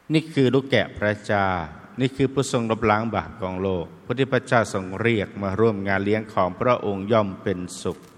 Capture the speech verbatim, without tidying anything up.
นี่คือลูกแกะพระเจ้านี่คือผู้ทรงลบล้างบาปของโลกผู้ที่พระเจ้าทรงเรียกมาร่วมงานเลี้ยงของพระองค์ย่อมเป็นสุข